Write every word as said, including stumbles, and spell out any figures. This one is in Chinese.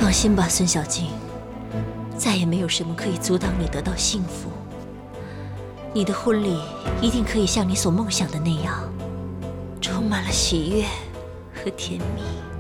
放心吧，孙小静，再也没有什么可以阻挡你得到幸福。你的婚礼一定可以像你所梦想的那样，充满了喜悦和甜蜜。